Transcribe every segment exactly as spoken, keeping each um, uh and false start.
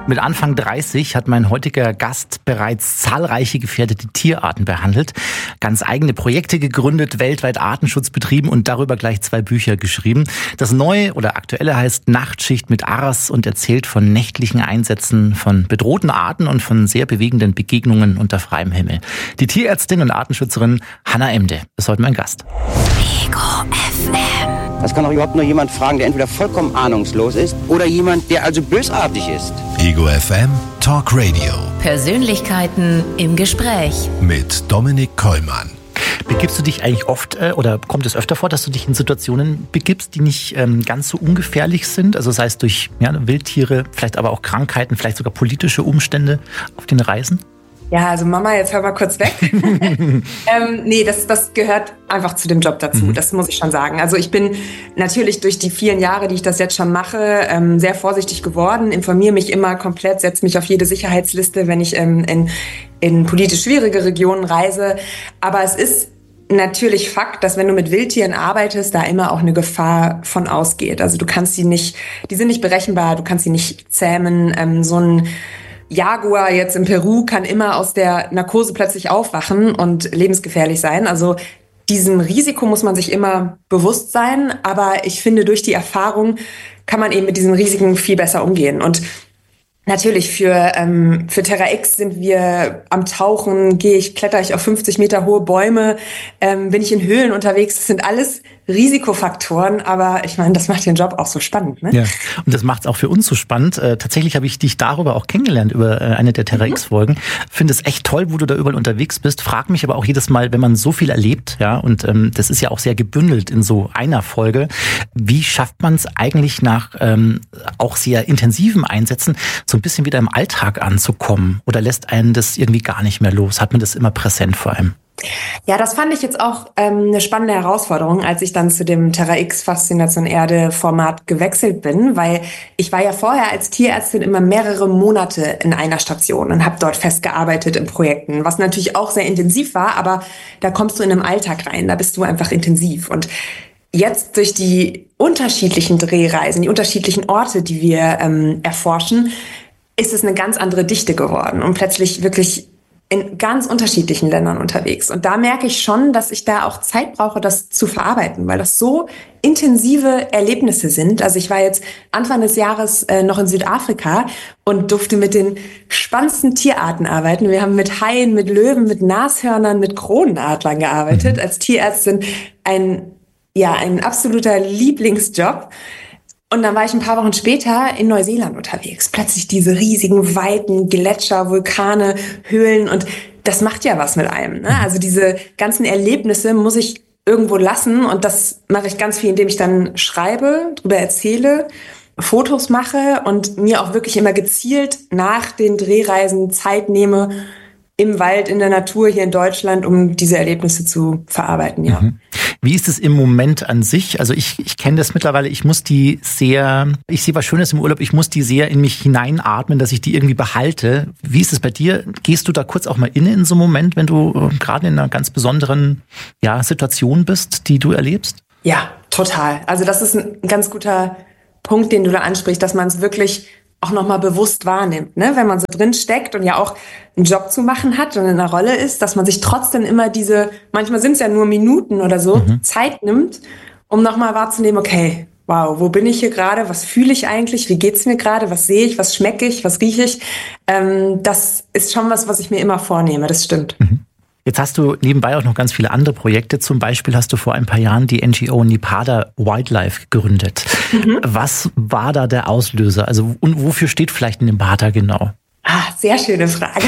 Mit Anfang dreißig hat mein heutiger Gast bereits zahlreiche gefährdete Tierarten behandelt, ganz eigene Projekte gegründet, weltweit Artenschutz betrieben und darüber gleich zwei Bücher geschrieben. Das neue oder aktuelle heißt Nachtschicht mit Ars und erzählt von nächtlichen Einsätzen von bedrohten Arten und von sehr bewegenden Begegnungen unter freiem Himmel. Die Tierärztin und Artenschützerin Hanna Emde ist heute mein Gast. Ego F M. Das kann auch überhaupt nur jemand fragen, der entweder vollkommen ahnungslos ist oder jemand, der also bösartig ist. Ego F M Talk Radio. Persönlichkeiten im Gespräch. Mit Dominik Kollmann. Begibst du dich eigentlich oft äh, oder kommt es öfter vor, dass du dich in Situationen begibst, die nicht ähm, ganz so ungefährlich sind? Also sei es durch ja, Wildtiere, vielleicht aber auch Krankheiten, vielleicht sogar politische Umstände auf den Reisen? Ja, also Mama, jetzt hör mal kurz weg. ähm, nee, das, das gehört einfach zu dem Job dazu, mhm. das muss ich schon sagen. Also ich bin natürlich durch die vielen Jahre, die ich das jetzt schon mache, ähm, sehr vorsichtig geworden, informiere mich immer komplett, setze mich auf jede Sicherheitsliste, wenn ich ähm, in, in politisch schwierige Regionen reise. Aber es ist natürlich Fakt, dass wenn du mit Wildtieren arbeitest, da immer auch eine Gefahr von ausgeht. Also du kannst sie nicht, die sind nicht berechenbar, du kannst sie nicht zähmen. Ähm, so ein Jaguar jetzt in Peru kann immer aus der Narkose plötzlich aufwachen und lebensgefährlich sein. Also diesem Risiko muss man sich immer bewusst sein. Aber ich finde, durch die Erfahrung kann man eben mit diesen Risiken viel besser umgehen. Und natürlich für ähm, für Terra X sind wir am Tauchen, gehe ich, kletter ich auf fünfzig Meter hohe Bäume, ähm, bin ich in Höhlen unterwegs. Das sind alles Risikofaktoren, aber ich meine, das macht den Job auch so spannend, ne? Ja, und das macht es auch für uns so spannend. Äh, tatsächlich habe ich dich darüber auch kennengelernt, über äh, eine der Terra X-Folgen. Finde es echt toll, wo du da überall unterwegs bist. Frag mich aber auch jedes Mal, wenn man so viel erlebt, ja, und ähm, das ist ja auch sehr gebündelt in so einer Folge, wie schafft man es eigentlich nach ähm, auch sehr intensiven Einsätzen, so ein bisschen wieder im Alltag anzukommen? Oder lässt einen das irgendwie gar nicht mehr los? Hat man das immer präsent vor allem? Ja, das fand ich jetzt auch ähm, eine spannende Herausforderung, als ich dann zu dem Terra X Faszination Erde Format gewechselt bin, weil ich war ja vorher als Tierärztin immer mehrere Monate in einer Station und habe dort festgearbeitet in Projekten, was natürlich auch sehr intensiv war, aber da kommst du in einen Alltag rein, da bist du einfach intensiv. Und jetzt durch die unterschiedlichen Drehreisen, die unterschiedlichen Orte, die wir ähm, erforschen, ist es eine ganz andere Dichte geworden und plötzlich wirklich in ganz unterschiedlichen Ländern unterwegs. Und da merke ich schon, dass ich da auch Zeit brauche, das zu verarbeiten, weil das so intensive Erlebnisse sind. Also ich war jetzt Anfang des Jahres äh, noch in Südafrika und durfte mit den spannendsten Tierarten arbeiten. Wir haben mit Haien, mit Löwen, mit Nashörnern, mit Kronenadlern gearbeitet. Als Tierärztin ein, ja, ein absoluter Lieblingsjob. Und dann war ich ein paar Wochen später in Neuseeland unterwegs. Plötzlich diese riesigen, weiten Gletscher, Vulkane, Höhlen. Und das macht ja was mit einem, ne? Also diese ganzen Erlebnisse muss ich irgendwo lassen. Und das mache ich ganz viel, indem ich dann schreibe, drüber erzähle, Fotos mache und mir auch wirklich immer gezielt nach den Drehreisen Zeit nehme, im Wald, in der Natur hier in Deutschland, um diese Erlebnisse zu verarbeiten, ja. Mhm. Wie ist es im Moment an sich? Also ich, ich kenne das mittlerweile, ich muss die sehr, ich sehe was Schönes im Urlaub, ich muss die sehr in mich hineinatmen, dass ich die irgendwie behalte. Wie ist es bei dir? Gehst du da kurz auch mal inne in so einem Moment, wenn du äh, gerade in einer ganz besonderen ja, Situation bist, die du erlebst? Ja, total. Also das ist ein ganz guter Punkt, den du da ansprichst, dass man es wirklich auch nochmal bewusst wahrnimmt, ne? Wenn man so drin steckt und ja auch einen Job zu machen hat und in einer Rolle ist, dass man sich trotzdem immer diese, manchmal sind es ja nur Minuten oder so, mhm. Zeit nimmt, um nochmal wahrzunehmen, okay, wow, wo bin ich hier gerade, was fühle ich eigentlich, wie geht's mir gerade, was sehe ich, was schmecke ich, was rieche ich, ähm, das ist schon was, was ich mir immer vornehme, das stimmt. Mhm. Jetzt hast du nebenbei auch noch ganz viele andere Projekte. Zum Beispiel hast du vor ein paar Jahren die N G O Nepada Wildlife gegründet. Mhm. Was war da der Auslöser? Also und wofür steht vielleicht Nepada genau? Ah, sehr schöne Frage.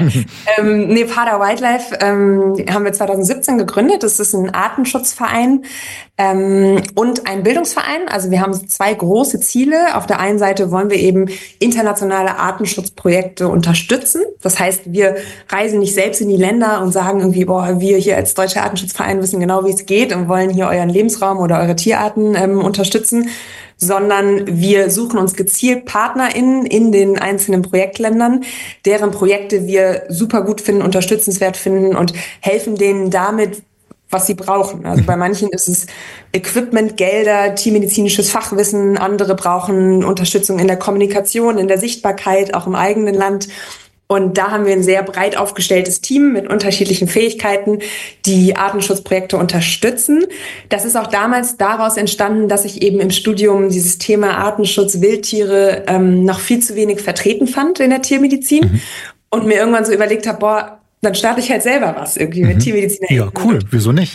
ähm, Nepada Wildlife ähm, haben wir zwanzig siebzehn gegründet. Das ist ein Artenschutzverein ähm, und ein Bildungsverein. Also wir haben zwei große Ziele. Auf der einen Seite wollen wir eben internationale Artenschutzprojekte unterstützen. Das heißt, wir reisen nicht selbst in die Länder und sagen irgendwie, boah, wir hier als Deutscher Artenschutzverein wissen genau, wie es geht und wollen hier euren Lebensraum oder eure Tierarten ähm, unterstützen, sondern wir suchen uns gezielt PartnerInnen in den einzelnen Projektländern, deren Projekte wir super gut finden, unterstützenswert finden und helfen denen damit was sie brauchen. Also bei manchen ist es Equipment, Gelder, tiermedizinisches Fachwissen. Andere brauchen Unterstützung in der Kommunikation, in der Sichtbarkeit, auch im eigenen Land. Und da haben wir ein sehr breit aufgestelltes Team mit unterschiedlichen Fähigkeiten, die Artenschutzprojekte unterstützen. Das ist auch damals daraus entstanden, dass ich eben im Studium dieses Thema Artenschutz, Wildtiere ähm, noch viel zu wenig vertreten fand in der Tiermedizin. Mhm. Und mir irgendwann so überlegt habe, boah, dann starte ich halt selber was irgendwie mit mhm. Tiermedizin. Ja, cool. Wieso nicht?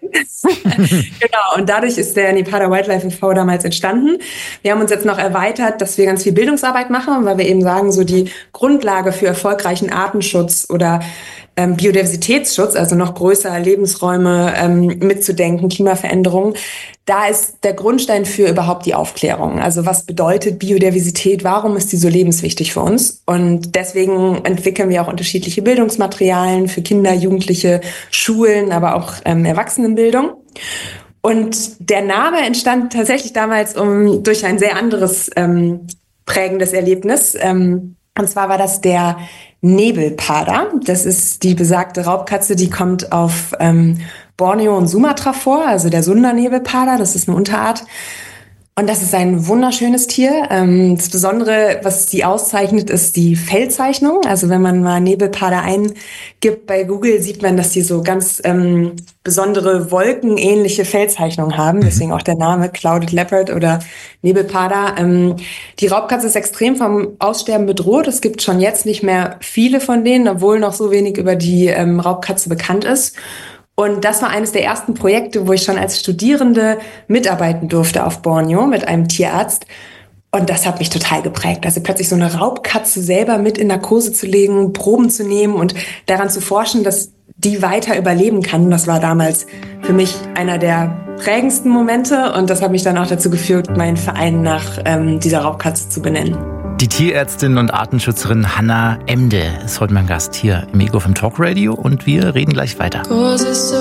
Genau. Und dadurch ist der Nepada Wildlife e V damals entstanden. Wir haben uns jetzt noch erweitert, dass wir ganz viel Bildungsarbeit machen, weil wir eben sagen, so die Grundlage für erfolgreichen Artenschutz oder ähm, Biodiversitätsschutz, also noch größer Lebensräume ähm, mitzudenken, Klimaveränderungen. Da ist der Grundstein für überhaupt die Aufklärung. Also was bedeutet Biodiversität? Warum ist die so lebenswichtig für uns? Und deswegen entwickeln wir auch unterschiedliche Bildungsmaterialien für Kinder, Jugendliche, Schulen, aber auch ähm, Erwachsenenbildung. Und der Name entstand tatsächlich damals um durch ein sehr anderes ähm, prägendes Erlebnis. Ähm, und zwar war das der Nebelpada. Das ist die besagte Raubkatze, die kommt auf ähm, Borneo und Sumatra vor, also der Sunda-Nebelpada, das ist eine Unterart. Und das ist ein wunderschönes Tier. Das Besondere, was sie auszeichnet, ist die Fellzeichnung. Also wenn man mal Nebelpada eingibt bei Google, sieht man, dass die so ganz ähm, besondere wolkenähnliche Fellzeichnungen haben. Deswegen auch der Name Clouded Leopard oder Nebelpada. Ähm, die Raubkatze ist extrem vom Aussterben bedroht. Es gibt schon jetzt nicht mehr viele von denen, obwohl noch so wenig über die ähm, Raubkatze bekannt ist. Und das war eines der ersten Projekte, wo ich schon als Studierende mitarbeiten durfte auf Borneo mit einem Tierarzt. Und das hat mich total geprägt. Also plötzlich so eine Raubkatze selber mit in Narkose zu legen, Proben zu nehmen und daran zu forschen, dass die weiter überleben kann. Das war damals für mich einer der prägendsten Momente. Und das hat mich dann auch dazu geführt, meinen Verein nach ähm, dieser Raubkatze zu benennen. Die Tierärztin und Artenschützerin Hannah Emde ist heute mein Gast hier im Ego F M Talk Radio und wir reden gleich weiter.